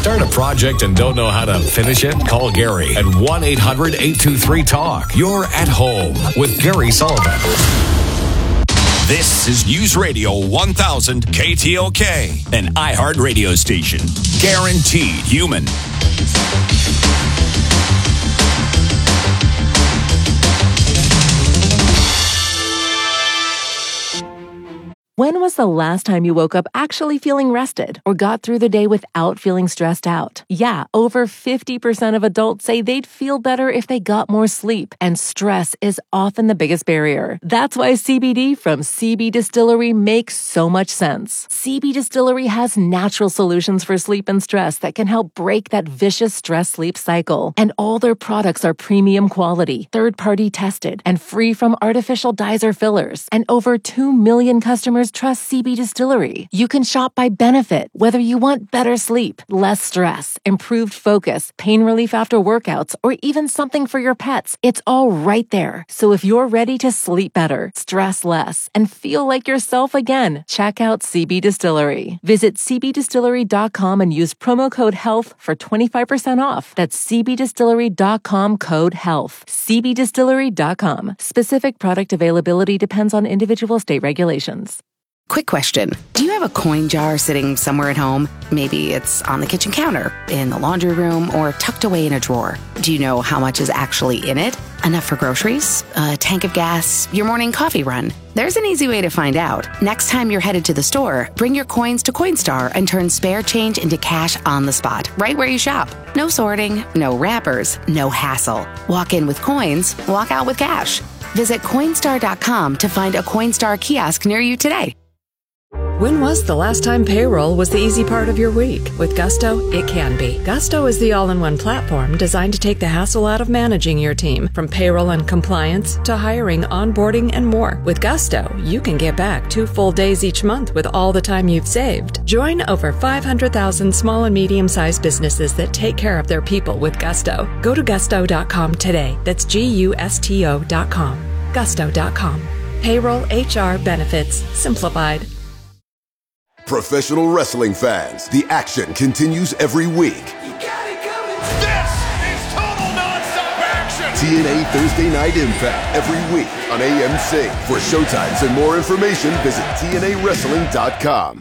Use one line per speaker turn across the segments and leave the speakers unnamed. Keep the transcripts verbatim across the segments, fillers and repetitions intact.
Start a project and don't know how to finish it? Call Gary at one eight hundred eight two three talk. You're at home with Gary Sullivan.
This is News Radio one thousand K T O K, an iHeart radio station. Guaranteed human.
When was the last time you woke up actually feeling rested or got through the day without feeling stressed out? Yeah, over fifty percent of adults say they'd feel better if they got more sleep, and stress is often the biggest barrier. That's why C B D from C B Distillery makes so much sense. C B Distillery has natural solutions for sleep and stress that can help break that vicious stress-sleep cycle. And all their products are premium quality, third-party tested, and free from artificial dyes or fillers. And over two million customers trust C B Distillery. You can shop by benefit, whether you want better sleep, less stress, improved focus, pain relief after workouts, or even something for your pets. It's all right there. So if you're ready to sleep better, stress less, and feel like yourself again, check out C B Distillery. Visit c b distillery dot com and use promo code HEALTH for twenty-five percent off. That's c b distillery dot com code HEALTH. c b distillery dot com. Specific product availability depends on individual state regulations.
Quick question. Do you have a coin jar sitting somewhere at home? Maybe it's on the kitchen counter, in the laundry room, or tucked away in a drawer. Do you know how much is actually in it? Enough for groceries? A tank of gas? Your morning coffee run? There's an easy way to find out. Next time you're headed to the store, bring your coins to Coinstar and turn spare change into cash on the spot, right where you shop. No sorting, no wrappers, no hassle. Walk in with coins, walk out with cash. Visit Coinstar dot com to find a Coinstar kiosk near you today.
When was the last time payroll was the easy part of your week? With Gusto, it can be. Gusto is the all-in-one platform designed to take the hassle out of managing your team, from payroll and compliance to hiring, onboarding, and more. With Gusto, you can get back two full days each month with all the time you've saved. Join over five hundred thousand small and medium-sized businesses that take care of their people with Gusto. Go to gusto dot com today. That's G U S T O dot com. gusto dot com. Payroll, H R, benefits, simplified.
Professional wrestling fans, the action continues every week.
You got it coming. This is total nonstop action.
T N A Thursday Night Impact every week on A M C. For showtimes and more information, visit T N A wrestling dot com.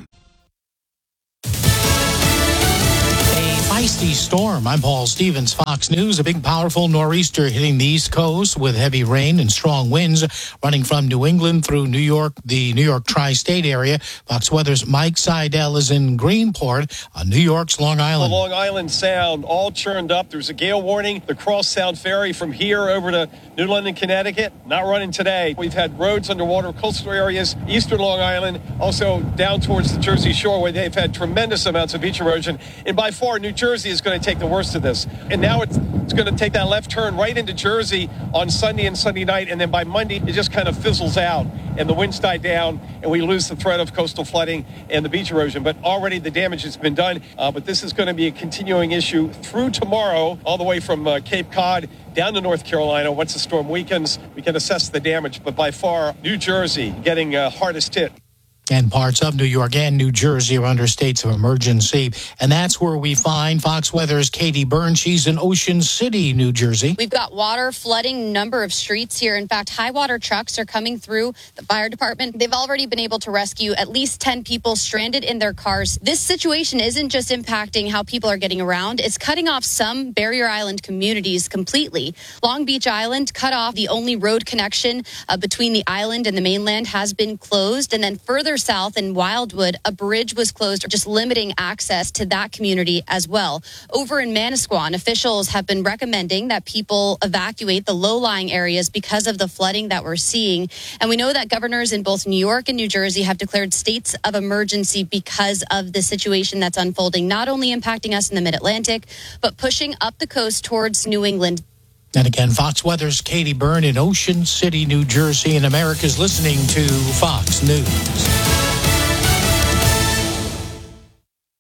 Feisty storm. I'm Paul Stevens, Fox News. A big, powerful nor'easter hitting the East Coast with heavy rain and strong winds running from New England through New York, the New York tri-state area. Fox Weather's Mike Seidel is in Greenport on New York's Long Island.
The Long Island Sound all churned up. There's a gale warning. The Cross Sound Ferry from here over to New London, Connecticut, not running today. We've had roads underwater, coastal areas, eastern Long Island, also down towards the Jersey Shore, where they've had tremendous amounts of beach erosion. And by far, New Jersey Jersey is going to take the worst of this. And now it's, it's going to take that left turn right into Jersey on Sunday and Sunday night. And then by Monday, it just kind of fizzles out and the winds die down and we lose the threat of coastal flooding and the beach erosion. But already the damage has been done. Uh, but this is going to be a continuing issue through tomorrow, all the way from uh, Cape Cod down to North Carolina. Once the storm weakens, we can assess the damage. But by far, New Jersey getting uh, hardest hit.
And parts of New York and New Jersey are under states of emergency. And that's where we find Fox Weather's Katie Burns. She's in Ocean City, New Jersey.
We've got water flooding a number of streets here. In fact, high water trucks are coming through the fire department. They've already been able to rescue at least ten people stranded in their cars. This situation isn't just impacting how people are getting around. It's cutting off some Barrier Island communities completely. Long Beach Island cut off. The only road connection uh, between the island and the mainland has been closed. And then further south in Wildwood, a bridge was closed, just limiting access to that community as well. Over in Manasquan, officials have been recommending that people evacuate the low-lying areas because of the flooding that we're seeing. And we know that governors in both New York and New Jersey have declared states of emergency because of the situation that's unfolding, not only impacting us in the mid-Atlantic, but pushing up the coast towards New England.
And again, Fox Weather's Katie Byrne in Ocean City, New Jersey, and America's listening to Fox News.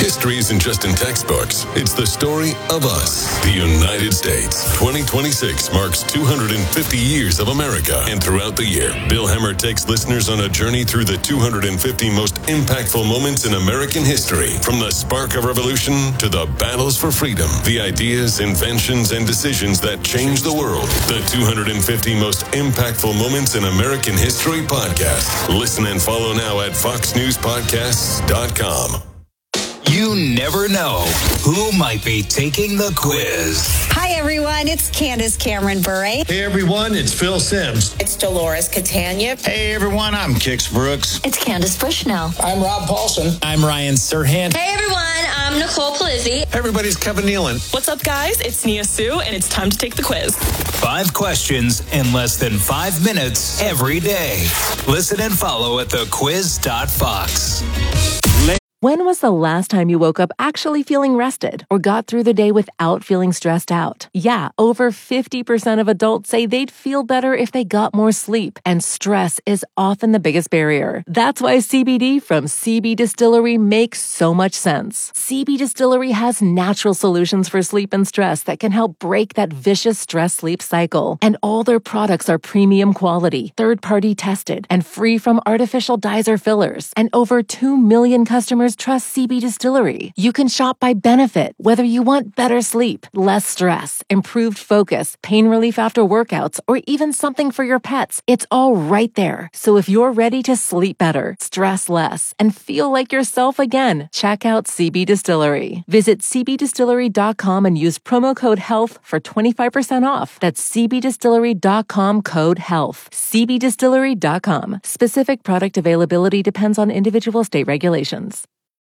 History isn't just in textbooks. It's the story of us, the United States. twenty twenty-six marks two hundred fifty years of America. And throughout the year, Bill Hemmer takes listeners on a journey through the two hundred fifty most impactful moments in American history. From the spark of revolution to the battles for freedom, the ideas, inventions, and decisions that changed the world. The two hundred fifty most impactful moments in American history podcast. Listen and follow now at fox news podcasts dot com.
You never know who might be taking the quiz.
Hi, everyone. It's Candace Cameron Bure.
Hey, everyone. It's Phil Sims.
It's Dolores Catania.
Hey, everyone. I'm Kix Brooks.
It's Candace Bushnell.
I'm Rob Paulson.
I'm Ryan Serhant.
Hey, everyone. I'm Nicole Palizzi.
Hey, everybody's Kevin Nealon.
What's up, guys? It's Nia Sue, and it's time to take the quiz.
Five questions in less than five minutes every day. Listen and follow at the quiz dot fox.
When was the last time you woke up actually feeling rested or got through the day without feeling stressed out? Yeah, over fifty percent of adults say they'd feel better if they got more sleep, and stress is often the biggest barrier. That's why C B D from C B Distillery makes so much sense. C B Distillery has natural solutions for sleep and stress that can help break that vicious stress-sleep cycle. And all their products are premium quality, third-party tested, and free from artificial dyes or fillers. And over two million customers trust C B Distillery. You can shop by benefit, whether you want better sleep, less stress, improved focus, pain relief after workouts, or even something for your pets. It's all right there. So if you're ready to sleep better, stress less, and feel like yourself again, check out C B Distillery. Visit c b distillery dot com and use promo code HEALTH for twenty-five percent off. That's c b distillery dot com code HEALTH. c b distillery dot com. Specific product availability depends on individual state regulations.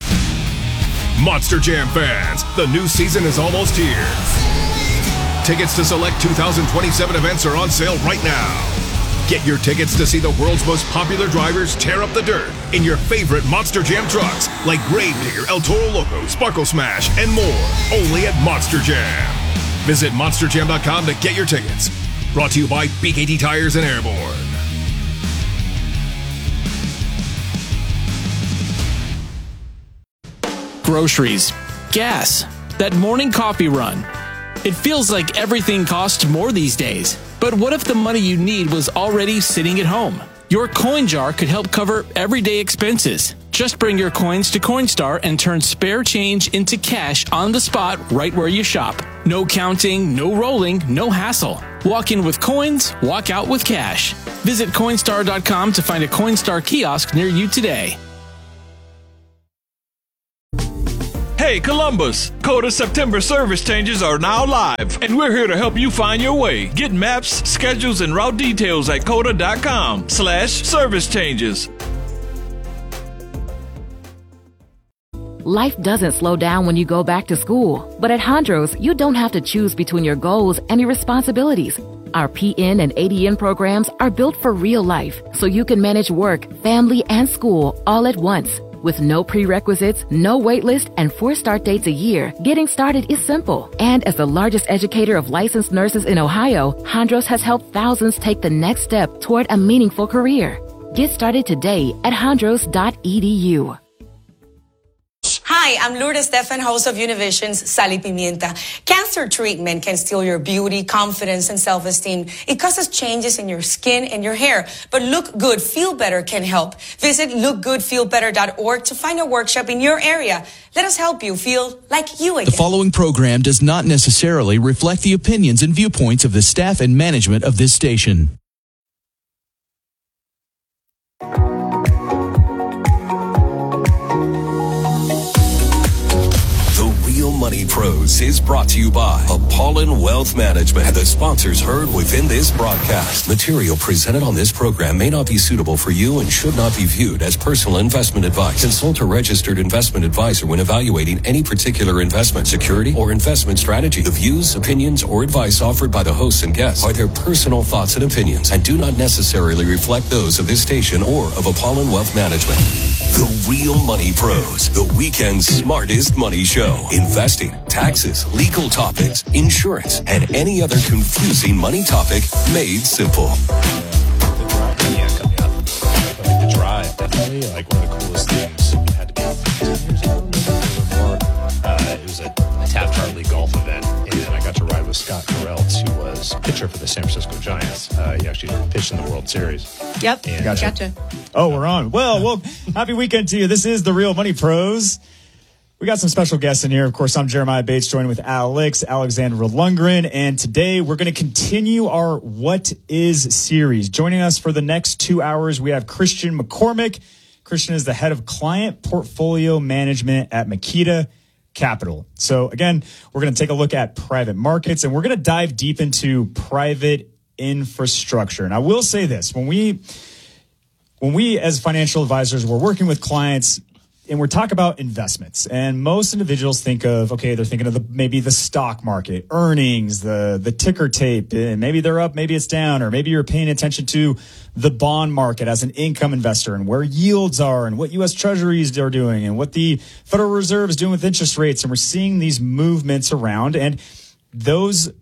Monster Jam fans, the new season is almost here. Tickets to select two thousand twenty-seven events are on sale right now. Get your tickets to see the world's most popular drivers tear up the dirt in your favorite Monster Jam trucks like Gravedigger, El Toro Loco, Sparkle Smash, and more. Only at Monster Jam. Visit monster jam dot com to get your tickets. Brought to you by B K T Tires and Airborne.
Groceries, gas, that morning coffee run. It feels like everything costs more these days. But what if the money you need was already sitting at home? Your coin jar could help cover everyday expenses. Just bring your coins to Coinstar and turn spare change into cash on the spot right where you shop. No counting, no rolling, no hassle. Walk in with coins, walk out with cash. Visit Coinstar dot com to find a Coinstar kiosk near you today.
Hey Columbus, Coda September service changes are now live, and we're here to help you find your way. Get maps, schedules, and route details at coda dot com slash service changes.
Life doesn't slow down when you go back to school, but at Hondros, you don't have to choose between your goals and your responsibilities. Our P N and A D N programs are built for real life, so you can manage work, family, and school all at once. With no prerequisites, no wait list, and four start dates a year, getting started is simple. And as the largest educator of licensed nurses in Ohio, Hondros has helped thousands take the next step toward a meaningful career. Get started today at hondros dot e d u.
Hi, I'm Lourdes Stefan, host of Univision's Sal y Pimienta. Cancer treatment can steal your beauty, confidence, and self-esteem. It causes changes in your skin and your hair. But Look Good, Feel Better can help. Visit look good feel better dot org to find a workshop in your area. Let us help you feel like you again.
The following program does not necessarily reflect the opinions and viewpoints of the staff and management of this station.
Money Pros is brought to you by Apollon Wealth Management and the sponsors heard within this broadcast. Material presented on this program may not be suitable for you and should not be viewed as personal investment advice. Consult a registered investment advisor when evaluating any particular investment security or investment strategy. The views, opinions, or advice offered by the hosts and guests are their personal thoughts and opinions and do not necessarily reflect those of this station or of Apollon Wealth Management. The Real Money Pros, the weekend's smartest money show. Investing, taxes, legal topics, insurance, and any other confusing money topic made simple.
The drive, definitely, like one of the coolest things. It had to be ten years ago, a little bit more.
pitching the World Series.
Yep.
And,
gotcha.
uh,
gotcha.
Oh, we're on. Well, well, happy weekend to you. This is the Real Money Pros. We got some special guests in here. Of course, I'm Jeremiah Bates, joined with Alex, Alexandra Lundgren. And today we're going to continue our What Is series. Joining us for the next two hours, we have Christian McCormick. Christian is the head of client portfolio management at Makita Capital. So again, we're going to take a look at private markets, and we're going to dive deep into private infrastructure. And I will say this, when we, when we as financial advisors, we're working with clients, and we're talking about investments, and most individuals think of, okay, they're thinking of the, maybe the stock market, earnings, the, the ticker tape, and maybe they're up, maybe it's down, or maybe you're paying attention to the bond market as an income investor and where yields are and what U S Treasuries are doing and what the Federal Reserve is doing with interest rates. And we're seeing these movements around, and those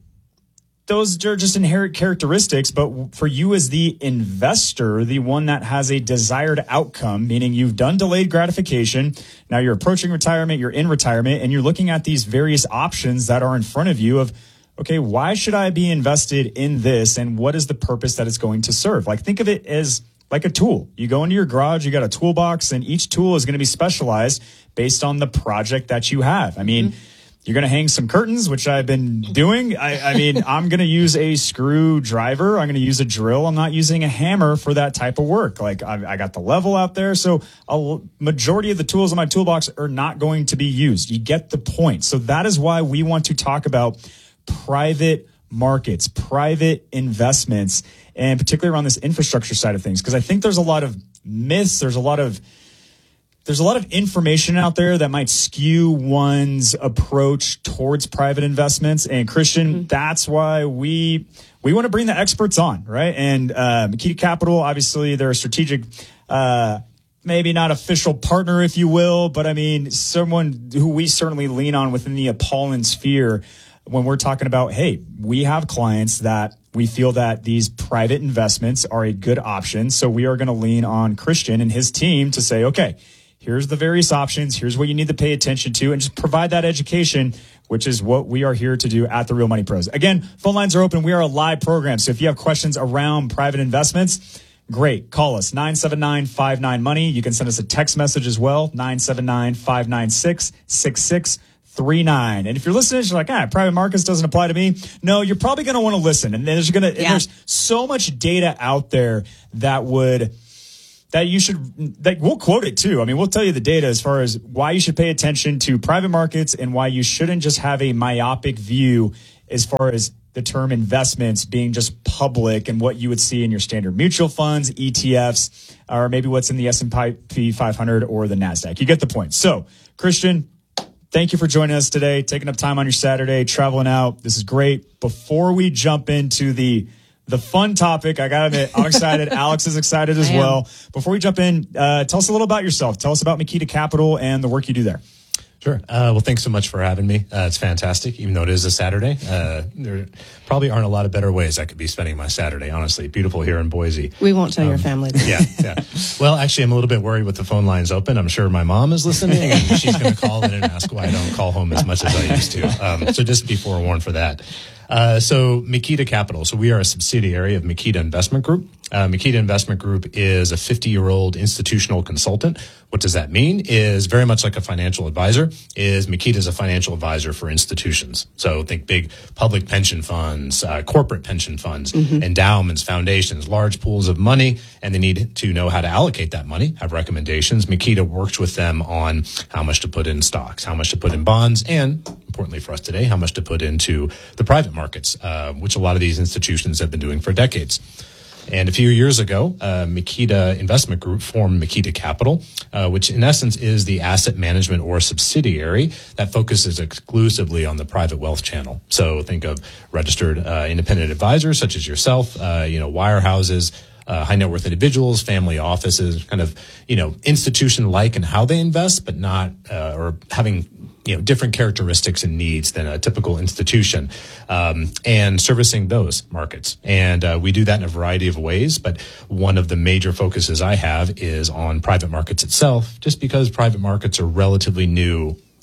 Those are just inherent characteristics, but for you as the investor, the one that has a desired outcome, meaning you've done delayed gratification, now you're approaching retirement, you're in retirement, and you're looking at these various options that are in front of you of, okay, why should I be invested in this, and what is the purpose that it's going to serve? Like, think of it as like a tool. You go into your garage, you got a toolbox, and each tool is going to be specialized based on the project that you have. I mean, mm-hmm. You're going to hang some curtains, which I've been doing. I, I mean, I'm going to use a screwdriver. I'm going to use a drill. I'm not using a hammer for that type of work. Like, I, I got the level out there. So a majority of the tools in my toolbox are not going to be used. You get the point. So that is why we want to talk about private markets, private investments, and particularly around this infrastructure side of things. Because I think there's a lot of myths. There's a lot of There's a lot of information out there that might skew one's approach towards private investments. And Christian, mm-hmm. that's why we we want to bring the experts on, right? And uh, Makita Capital, obviously, they're a strategic, uh, maybe not official partner, if you will, but I mean, someone who we certainly lean on within the Apollon sphere when we're talking about, hey, we have clients that we feel that these private investments are a good option. So we are going to lean on Christian and his team to say, okay, here's the various options. Here's what you need to pay attention to, and just provide that education, which is what we are here to do at the Real Money Pros. Again, phone lines are open. We are a live program. So if you have questions around private investments, great. Call us nine seven nine, five nine, money. You can send us a text message as well, nine seven nine, five nine six, six six three nine. And if you're listening, you're like, ah, private markets doesn't apply to me. No, you're probably going to want to listen. And there's going to, yeah. there's so much data out there that would, that you should, that we'll quote it too. I mean, we'll tell you the data as far as why you should pay attention to private markets and why you shouldn't just have a myopic view as far as the term investments being just public and what you would see in your standard mutual funds, E T Fs, or maybe what's in the S and P five hundred or the NASDAQ. You get the point. So, Christian, thank you for joining us today, taking up time on your Saturday, traveling out. This is great. Before we jump into the The fun topic, I gotta admit, I'm excited. Alex is excited as well. Before we jump in, uh, tell us a little about yourself. Tell us about Makita Capital and the work you do there.
Sure. Uh, well, thanks so much for having me. Uh, it's fantastic, even though it is a Saturday. Uh, there probably aren't a lot of better ways I could be spending my Saturday, honestly. Beautiful here in Boise.
We won't tell
um,
your family that.
Yeah, yeah. Well, actually, I'm a little bit worried with the phone lines open. I'm sure my mom is listening, and she's going to call in and ask why I don't call home as much as I used to. Um, so just be forewarned for that. Uh, so Makita Capital. So we are a subsidiary of Makita Investment Group. Uh, Makita Investment Group is a fifty-year-old institutional consultant. What does that mean? Is very much like a financial advisor. Is Makita is a financial advisor for institutions. So think big public pension funds, uh, corporate pension funds, mm-hmm. endowments, foundations, large pools of money, and they need to know how to allocate that money, have recommendations. Makita works with them on how much to put in stocks, how much to put in bonds, and importantly for us today, how much to put into the private markets, uh, which a lot of these institutions have been doing for decades. And a few years ago, uh, Makita Investment Group formed Makita Capital, uh, which in essence is the asset management or subsidiary that focuses exclusively on the private wealth channel. So think of registered uh, independent advisors such as yourself, uh, you know, wirehouses, uh, high net worth individuals, family offices, kind of, you know, institution-like in how they invest, but not, uh, or having, you know, different characteristics and needs than a typical institution, um, and servicing those markets. And uh, we do that in a variety of ways, but one of the major focuses I have is on private markets itself, just because private markets are relatively new,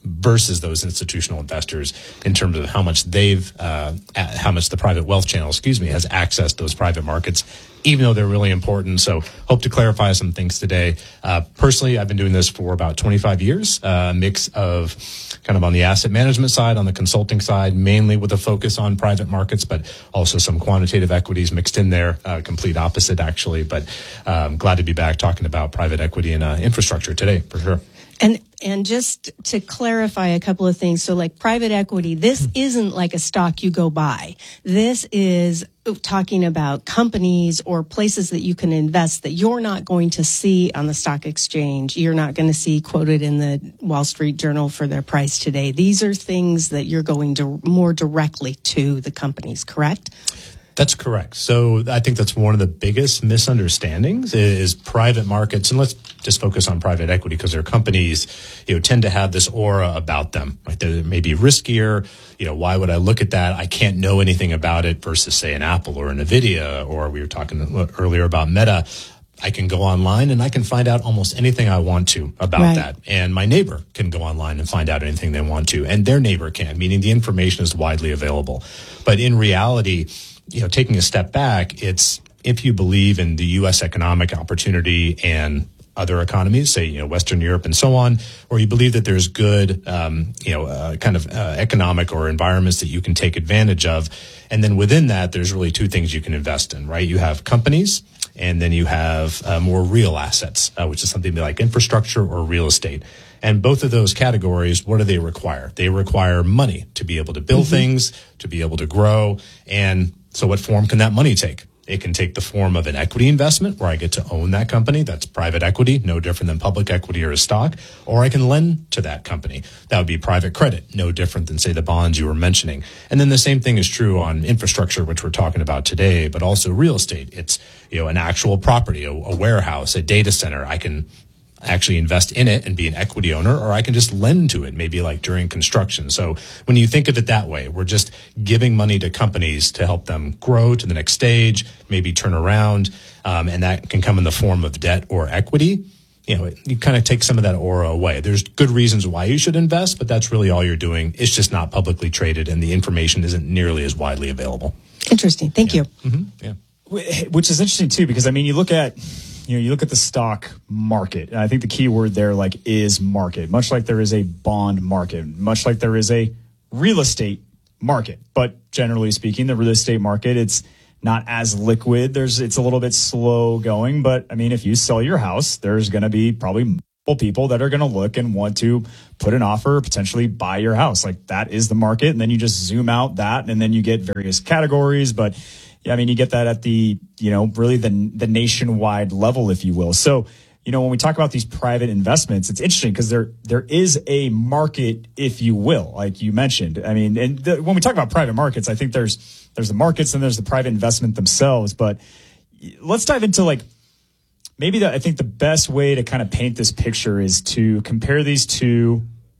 versus those institutional investors in terms of how much they've, uh, how much the private wealth channel, excuse me, has accessed those private markets, even though they're really important. So hope to clarify some things today. Uh, personally, I've been doing this for about twenty-five years, a uh, mix of kind of on the asset management side, on the consulting side, mainly with a focus on private markets, but also some quantitative equities mixed in there, uh, complete opposite actually. But um, glad to be back talking about private equity and uh, infrastructure today, for sure.
And and just to clarify a couple of things, so like private equity, this isn't like a stock you go buy. This is talking about companies or places that you can invest that you're not going to see on the stock exchange. You're not going to see quoted in the Wall Street Journal for their price today. These are things that you're going to more directly to the companies, correct?
That's correct. So I think that's one of the biggest misunderstandings is private markets. And let's just focus on private equity because their companies, you know, tend to have this aura about them, right? They may be riskier. You know, why would I look at that? I can't know anything about it versus say an Apple or an Nvidia, or we were talking earlier about Meta. I can go online and I can find out almost anything I want to about right. that. And my neighbor can go online and find out anything they want to. And their neighbor can, meaning the information is widely available. But in reality, you know, taking a step back, it's if you believe in the U S economic opportunity and other economies, say, you know, Western Europe and so on, or you believe that there's good, um, you know, uh, kind of uh, economic or environments that you can take advantage of. And then within that, there's really two things you can invest in, right? You have companies, and then you have uh, more real assets, uh, which is something like infrastructure or real estate. And both of those categories, what do they require? They require money to be able to build mm-hmm. things, to be able to grow. And so what form can that money take? It can take the form of an equity investment where I get to own that company. That's private equity, no different than public equity or a stock. Or I can lend to that company. That would be private credit, no different than, say, the bonds you were mentioning. And then the same thing is true on infrastructure, which we're talking about today, but also real estate. It's, you know, an actual property, a, a warehouse, a data center. I can actually invest in it and be an equity owner, or I can just lend to it, maybe like during construction. So when you think of it that way, we're just giving money to companies to help them grow to the next stage, maybe turn around, um, and that can come in the form of debt or equity. You know, you kind of take some of that aura away. There's good reasons why you should invest, but that's really all you're doing. It's just not publicly traded, and the information isn't nearly as widely available.
Interesting. Thank
yeah.
you.
Mm-hmm. Yeah.
Which is interesting too, because I mean, you look at, you know, you look at the stock market, and I think the key word there, like, is market. Much like there is a bond market, much like there is a real estate market. But generally speaking, the real estate market, it's not as liquid. There's, it's a little bit slow going. But I mean, if you sell your house, there's going to be probably multiple people that are going to look and want to put an offer, potentially buy your house. Like, that is the market. And then you just zoom out that, and then you get various categories. But yeah, I mean, you get that at the, you know, really the the nationwide level, if you will. So, you know, when we talk about these private investments, it's interesting because there there is a market, if you will, like you mentioned. I mean, and the, when we talk about private markets, I think there's there's the markets and there's the private investment themselves. But let's dive into, like, maybe the, I think the best way to kind of paint this picture is to compare these to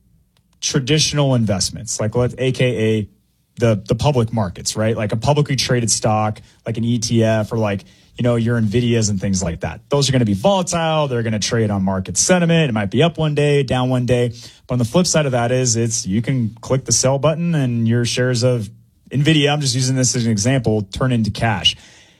traditional investments, like let A K A the the public markets, right? Like a publicly traded stock, like an E T F, or like, you know, your Nvidias and things like that. Those are going to be volatile. They're going to trade on market sentiment. It might be up one day, down one day. But on the flip side of that is it's, you can click the sell button and your shares of Nvidia, I'm just using this as an example, turn into cash.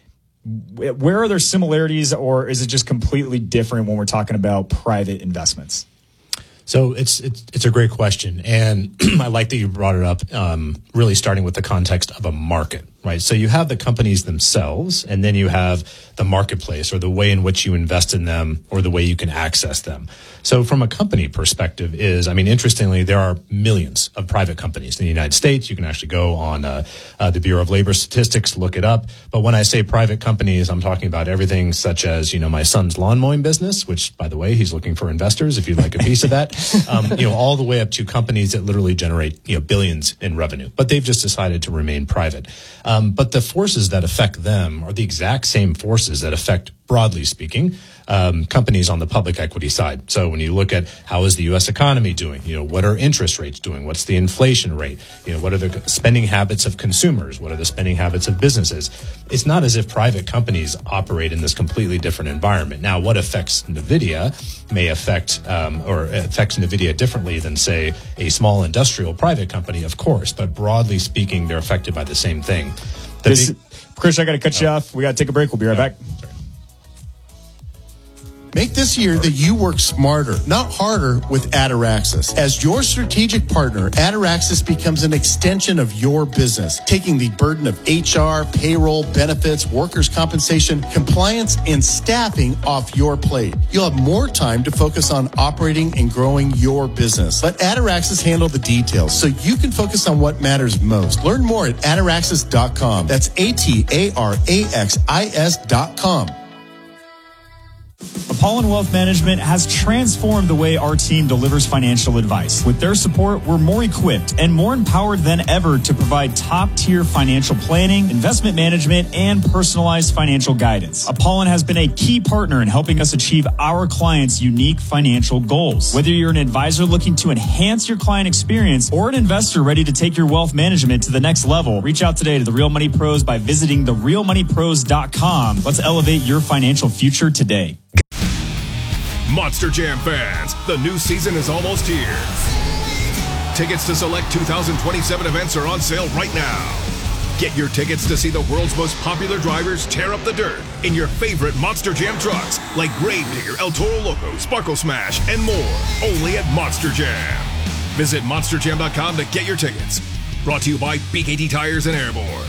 Where are there similarities, or is it just completely different when we're talking about private investments?
So it's it's it's a great question, and I like that you brought it up. Um, really, starting with the context of a market, right? So you have the companies themselves, and then you have the marketplace, or the way in which you invest in them, or the way you can access them. So from a company perspective, is I mean, interestingly, there are millions of private companies in the United States. You can actually go on uh, uh, the Bureau of Labor Statistics, look it up. But when I say private companies, I'm talking about everything such as, you know, my son's lawn mowing business, which, by the way, he's looking for investors if you'd like a piece of that. Um, you know, all the way up to companies that literally generate, you know, billions in revenue, but they've just decided to remain private. Um, but the forces that affect them are the exact same forces that affect broadly speaking, um, companies on the public equity side. So when you look at how is the U S economy doing, you know, what are interest rates doing? What's the inflation rate? You know, what are the spending habits of consumers? What are the spending habits of businesses? It's not as if private companies operate in this completely different environment. Now, what affects NVIDIA may affect, um, or affects NVIDIA differently than, say, a small industrial private company, of course, but broadly speaking, they're affected by the same thing. The
this,
big,
Chris, I got to cut oh. you off. We got to take a break. We'll be right
yeah.
back.
Make this year that you work smarter, not harder, with Ataraxis. As your strategic partner, Ataraxis becomes an extension of your business, taking the burden of H R, payroll, benefits, workers' compensation, compliance, and staffing off your plate. You'll have more time to focus on operating and growing your business. Let Ataraxis handle the details so you can focus on what matters most. Learn more at ataraxis dot com. That's A T A R A X I S dot com.
Apollon Wealth Management has transformed the way our team delivers financial advice. With their support, we're more equipped and more empowered than ever to provide top-tier financial planning, investment management, and personalized financial guidance. Apollon has been a key partner in helping us achieve our clients' unique financial goals. Whether you're an advisor looking to enhance your client experience or an investor ready to take your wealth management to the next level, reach out today to The Real Money Pros by visiting the real money pros dot com. Let's elevate your financial future today.
Monster Jam fans, the new season is almost here. Tickets to select two thousand twenty-seven events are on sale right now. Get your tickets to see the world's most popular drivers tear up the dirt in your favorite Monster Jam trucks like Gravedigger, El Toro Loco, Sparkle Smash, and more. Only at Monster Jam. Visit monster jam dot com to get your tickets. Brought to you by B K T Tires and Airborne.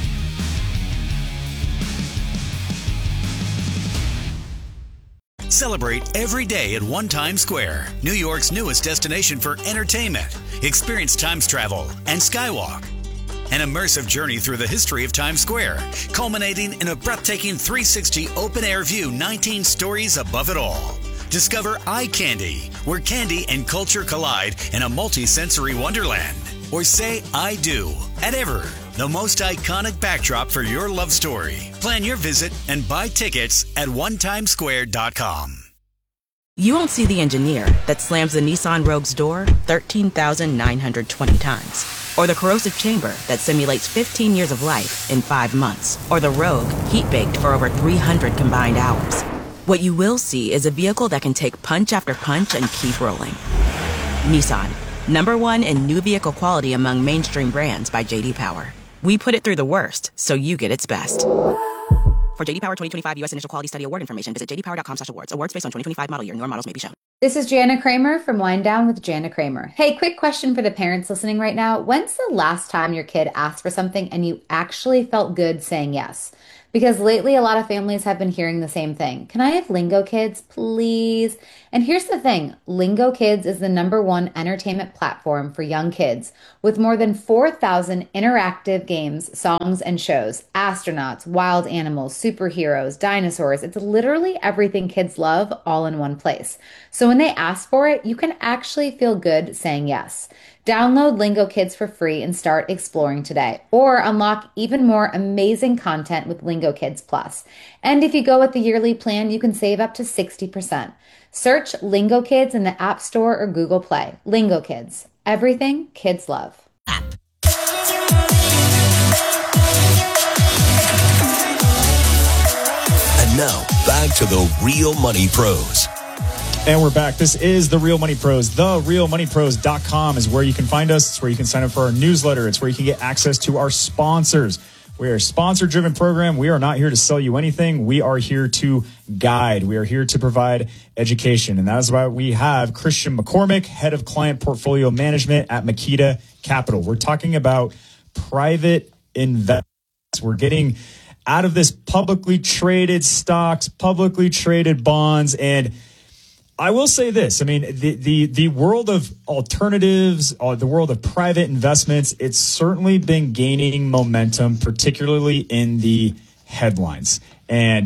Celebrate every day at One Times Square, New York's newest destination for entertainment. Experience Times Travel and Skywalk. An immersive journey through the history of Times Square, culminating in a breathtaking three sixty open-air view, nineteen stories above it all. Discover Eye Candy, where candy and culture collide in a multi-sensory wonderland. Or say I do at Ever, the most iconic backdrop for your love story. Plan your visit and buy tickets at one times square dot com.
You won't see the engineer that slams the Nissan Rogue's door thirteen thousand nine hundred twenty times. Or the corrosive chamber that simulates fifteen years of life in five months. Or the Rogue heat-baked for over three hundred combined hours. What you will see is a vehicle that can take punch after punch and keep rolling. Nissan, number one in new vehicle quality among mainstream brands by J D Power. We put it through the worst, so you get its best. For J D Power twenty twenty-five U S Initial Quality Study Award information, visit j d power dot com slash awards. Awards based on twenty twenty-five model year. Newer models may be shown.
This is Jana Kramer from Wind Down with Jana Kramer. Hey, quick question for the parents listening right now. When's the last time your kid asked for something and you actually felt good saying yes? Because lately, a lot of families have been hearing the same thing. Can I have Lingo Kids, please? And here's the thing. Lingo Kids is the number one entertainment platform for young kids with more than four thousand interactive games, songs, and shows. Astronauts, wild animals, superheroes, dinosaurs. It's literally everything kids love all in one place. So when they ask for it, you can actually feel good saying yes. Download Lingo Kids for free and start exploring today. Or unlock even more amazing content with Lingo Kids Plus. And if you go with the yearly plan, you can save up to sixty percent. Search Lingo Kids in the App Store or Google Play. Lingo Kids. Everything kids love.
And now, back to the Real Money Pros.
And we're back. This is The Real Money Pros. the real money pros dot com is where you can find us. It's where you can sign up for our newsletter. It's where you can get access to our sponsors. We are a sponsor-driven program. We are not here to sell you anything. We are here to guide. We are here to provide education. And that is why we have Christian McCormick, Head of Client Portfolio Management at Makita Capital. We're talking about private investments. We're getting out of this publicly traded stocks, publicly traded bonds, and I will say this. I mean, the, the, the world of alternatives, uh, the world of private investments, it's certainly been gaining momentum, particularly in the headlines. And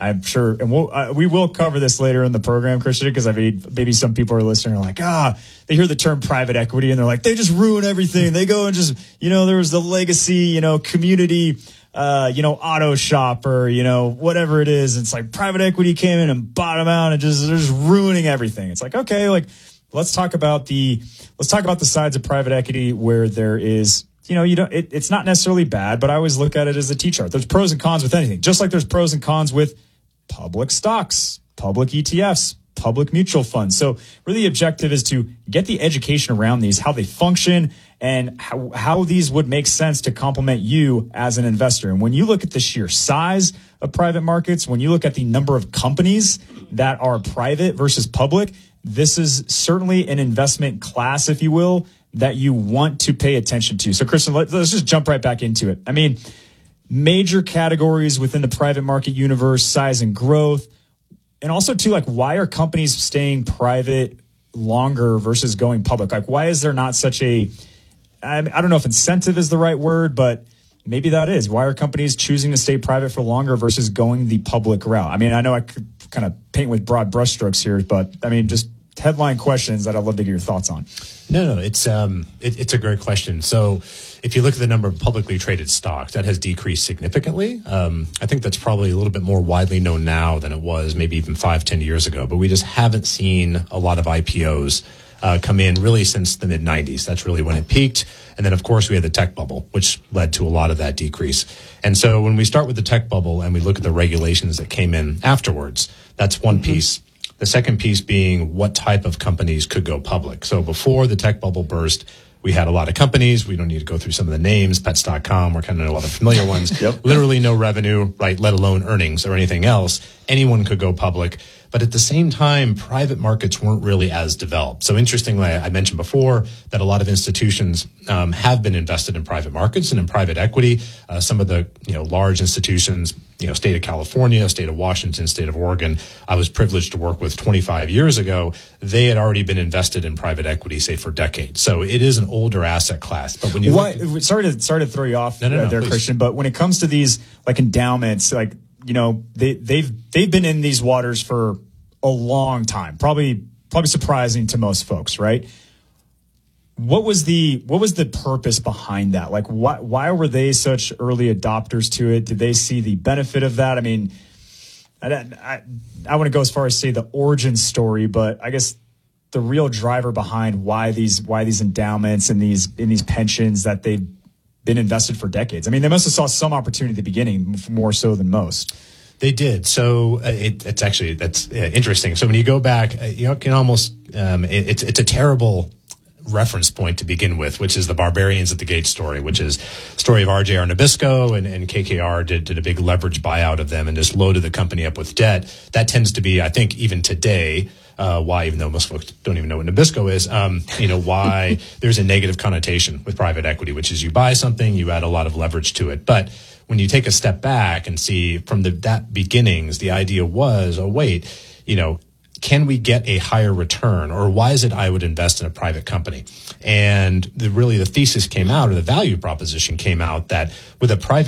I'm sure, and we'll, uh, we will cover this later in the program, Christian, because I mean, maybe some people are listening and are like, ah, they hear the term private equity and they're like, they just ruin everything. They go and just, you know, there was the legacy, you know, community, uh, you know, auto shop or, you know, whatever it is. It's like private equity came in and bought them out and just, they're just ruining everything. It's like, okay, like, let's talk about the, let's talk about the sides of private equity where there is, you know, you don't, it, it's not necessarily bad, but I always look at it as a T-chart. There's pros and cons with anything, just like there's pros and cons with public stocks, public E T Fs, public mutual funds. So really the objective is to get the education around these, how they function, and how, how these would make sense to complement you as an investor. And when you look at the sheer size of private markets, when you look at the number of companies that are private versus public, this is certainly an investment class, if you will, that you want to pay attention to. So, Kristen, let, let's just jump right back into it. I mean, major categories within the private market universe, size and growth, and also, too, like, why are companies staying private longer versus going public? Like, why is there not such a, I, I don't know if incentive is the right word, but maybe that is. Why are companies choosing to stay private for longer versus going the public route? I mean, I know I could kind of paint with broad brushstrokes here, but, I mean, just headline questions that I'd love to get your thoughts on.
No, no, it's um, it, it's a great question. So, if you look at the number of publicly traded stocks, that has decreased significantly. Um, I think that's probably a little bit more widely known now than it was maybe even five, ten years ago. But we just haven't seen a lot of I P Os uh, come in really since the mid nineties. That's really when it peaked. And then, of course, we had the tech bubble, which led to a lot of that decrease. And so, when we start with the tech bubble and we look at the regulations that came in afterwards, that's one mm-hmm. piece. The second piece being what type of companies could go public. So before the tech bubble burst, we had a lot of companies. We don't need to go through some of the names, pets dot com. We're kind of a lot of familiar ones. Yep. Literally no revenue, right, let alone earnings or anything else. Anyone could go public. But at the same time, private markets weren't really as developed. So interestingly, I mentioned before that a lot of institutions um, have been invested in private markets and in private equity. Uh, some of the you know large institutions, you know, state of California, state of Washington, state of Oregon, I was privileged to work with twenty-five years ago. They had already been invested in private equity, say, for decades. So it is an older asset class. But when you
Why,
look at,
sorry to sorry to throw you off
no, no, no,
there,
please.
Christian, but when it comes to these like endowments, like you know, they they've they've been in these waters for a long time. Probably probably surprising to most folks, right? What was the what was the purpose behind that? Like, why why were they such early adopters to it? Did they see the benefit of that? I mean, I I, I want to go as far as say the origin story, but I guess the real driver behind why these why these endowments and these in these pensions that they've been invested for decades. I mean, they must have saw some opportunity at the beginning, more so than most.
They did. So uh, it, it's actually that's uh, interesting. So when you go back, uh, you know, can almost um, it, it's it's a terrible reference point to begin with, which is the Barbarians at the Gate story, which is the story of R J R Nabisco and, and K K R did, did a big leverage buyout of them and just loaded the company up with debt. That tends to be, I think, even today, uh, why, even though most folks don't even know what Nabisco is, um, you know, why there's a negative connotation with private equity, which is you buy something, you add a lot of leverage to it. But when you take a step back and see from the that beginnings, the idea was, oh, wait, you know, can we get a higher return, or why is it I would invest in a private company? And the, really the thesis came out, or the value proposition came out, that with a private